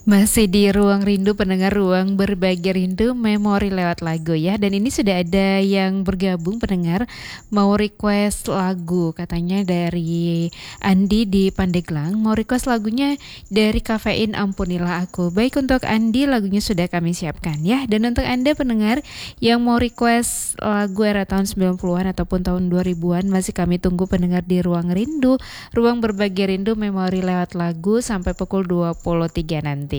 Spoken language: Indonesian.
Masih di Ruang Rindu pendengar, ruang berbagi rindu memori lewat lagu ya. Dan ini sudah ada yang bergabung pendengar, mau request lagu katanya dari Andi di Pandeglang. Mau request lagunya dari Kafein Ampunilah Aku. Baik, untuk Andi lagunya sudah kami siapkan ya. Dan untuk Anda pendengar yang mau request lagu era tahun 90-an ataupun tahun 2000-an, masih kami tunggu pendengar di Ruang Rindu, ruang berbagi rindu memori lewat lagu sampai pukul 23 nanti.